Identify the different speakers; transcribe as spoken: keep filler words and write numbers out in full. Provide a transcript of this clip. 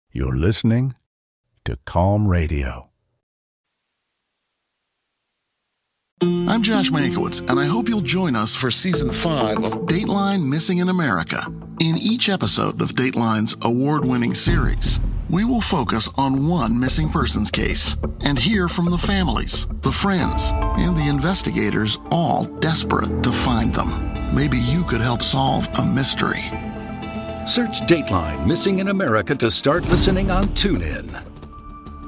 Speaker 1: You're listening to Calm Radio.
Speaker 2: I'm Josh Mankiewicz, and I hope you'll join us for Season five of Dateline Missing in America. In each episode of Dateline's award-winning series, we will focus on one missing persons case and hear from the families, the friends, and the investigators, all desperate to find them. Maybe you could help solve a mystery.
Speaker 3: Search Dateline Missing in America to start listening on TuneIn.